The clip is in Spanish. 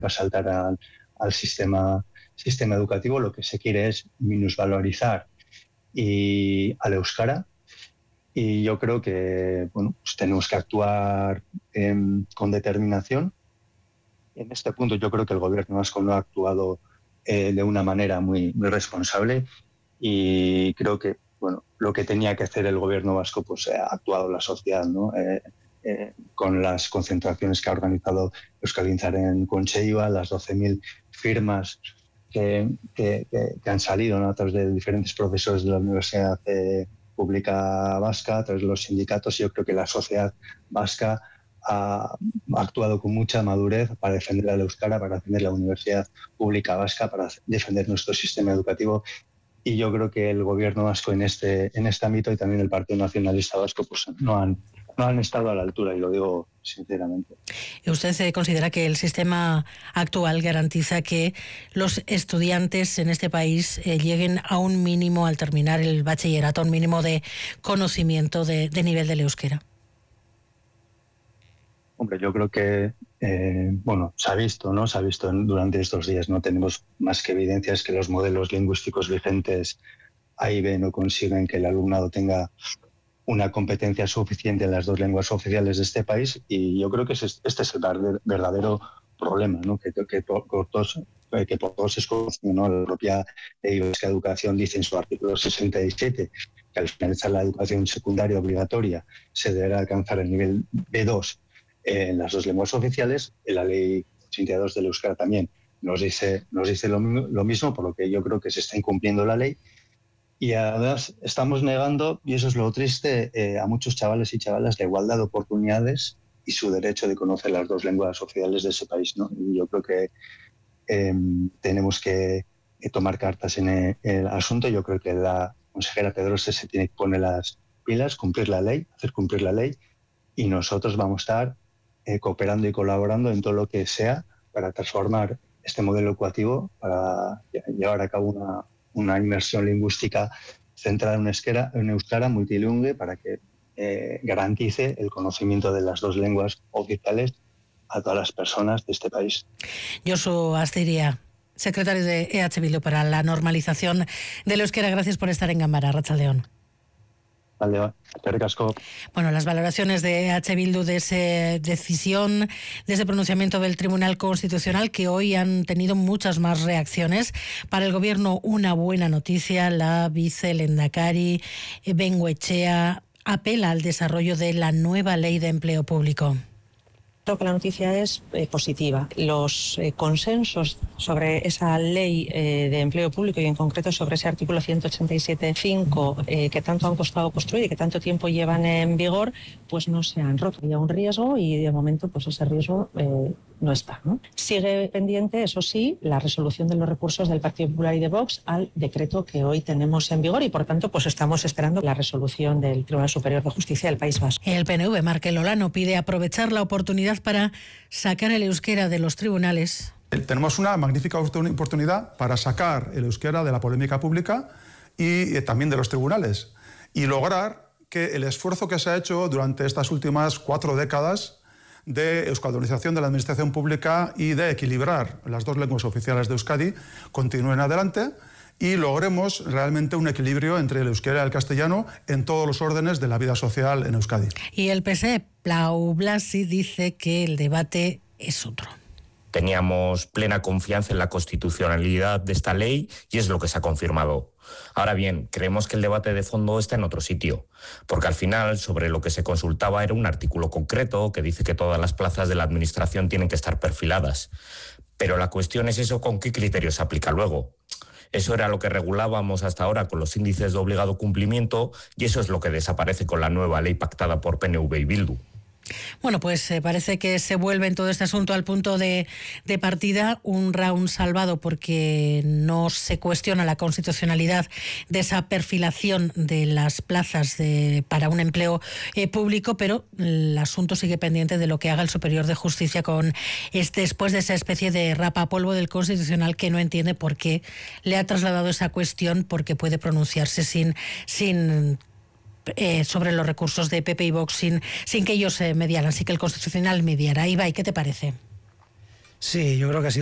saltar al sistema educativo. Lo que se quiere es minusvalorizar al euskara, y yo creo que pues tenemos que actuar con determinación. En este punto yo creo que el gobierno vasco no ha actuado de una manera muy responsable, y creo que lo que tenía que hacer el gobierno vasco, pues ha actuado la sociedad, ¿no? Con las concentraciones que ha organizado Euskalgintzar en Concheiba, las 12.000 firmas que han salido, ¿no?, a través de diferentes profesores de la Universidad Pública Vasca, a través de los sindicatos. Yo creo que la sociedad vasca ha actuado con mucha madurez para defender al euskara, para defender la Universidad Pública Vasca, para defender nuestro sistema educativo. Y yo creo que el gobierno vasco en este ámbito, y también el Partido Nacionalista Vasco, pues no han estado a la altura, y lo digo sinceramente. ¿Usted considera que el sistema actual garantiza que los estudiantes en este país lleguen a un mínimo, al terminar el bachillerato, un mínimo de conocimiento de nivel del euskera? Hombre, yo creo que se ha visto, ¿no? Se ha visto durante estos días. No tenemos más que evidencias que los modelos lingüísticos vigentes ahí no consiguen que el alumnado tenga una competencia suficiente en las dos lenguas oficiales de este país, y yo creo que este es el verdadero problema, ¿no? Que por todos es conocido, ¿no? La propia Ley Vasca de Educación dice en su artículo 67 que al finalizar la educación secundaria obligatoria se deberá alcanzar el nivel B2 en las dos lenguas oficiales. En la Ley 82 del euskera también nos dice lo mismo, por lo que yo creo que se está incumpliendo la ley. Y además estamos negando, y eso es lo triste, a muchos chavales y chavalas la igualdad de oportunidades y su derecho de conocer las dos lenguas oficiales de ese país, ¿no? Y yo creo que tenemos que tomar cartas en el asunto. Yo creo que la consejera Pedrosa se tiene que poner las pilas, cumplir la ley, hacer cumplir la ley, y nosotros vamos a estar cooperando y colaborando en todo lo que sea para transformar este modelo educativo, para llevar a cabo una inmersión lingüística centrada en euskara multilingüe, para que garantice el conocimiento de las dos lenguas oficiales a todas las personas de este país. Josu Astiria, secretario de EH Bildu para la normalización del euskera, gracias por estar en Ganbara. Arratsaldeon. Vale, casco. Bueno, las valoraciones de EH Bildu de esa decisión, de ese pronunciamiento del Tribunal Constitucional, que hoy han tenido muchas más reacciones. Para el Gobierno, una buena noticia. La vicelehendakari Bengoechea apela al desarrollo de la nueva Ley de Empleo Público. Creo que la noticia es positiva. Los consensos sobre esa ley de empleo público, y en concreto sobre ese artículo 187.5 que tanto han costado construir y que tanto tiempo llevan en vigor, pues no se han roto. Había un riesgo y de momento pues ese riesgo no está, ¿no? Sigue pendiente, eso sí, la resolución de los recursos del Partido Popular y de Vox al decreto que hoy tenemos en vigor, y por tanto pues estamos esperando la resolución del Tribunal Superior de Justicia del País Vasco. El PNV, Markel Olano, pide aprovechar la oportunidad para sacar el euskera de los tribunales. Tenemos una magnífica oportunidad para sacar el euskera de la polémica pública y también de los tribunales, y lograr que el esfuerzo que se ha hecho durante estas últimas 4 décadas de euskaldunización de la administración pública y de equilibrar las dos lenguas oficiales de Euskadi continúen adelante, y logremos realmente un equilibrio entre el euskera y el castellano en todos los órdenes de la vida social en Euskadi. Y el PSE, Plau Blasi, dice que el debate es otro. Teníamos plena confianza en la constitucionalidad de esta ley y es lo que se ha confirmado. Ahora bien, creemos que el debate de fondo está en otro sitio, porque al final sobre lo que se consultaba era un artículo concreto que dice que todas las plazas de la administración tienen que estar perfiladas. Pero la cuestión es eso, ¿con qué criterios se aplica luego? Eso era lo que regulábamos hasta ahora con los índices de obligado cumplimiento, y eso es lo que desaparece con la nueva ley pactada por PNV y Bildu. Bueno, pues parece que se vuelve en todo este asunto al punto de partida, un round salvado porque no se cuestiona la constitucionalidad de esa perfilación de las plazas para un empleo público, pero el asunto sigue pendiente de lo que haga el Superior de Justicia con después de esa especie de rapapolvo del Constitucional, que no entiende por qué le ha trasladado esa cuestión, porque puede pronunciarse sin sobre los recursos de PP y Vox sin que ellos mediaran, sí que el Constitucional mediara. Ibai, ¿qué te parece? Sí, yo creo que ha sido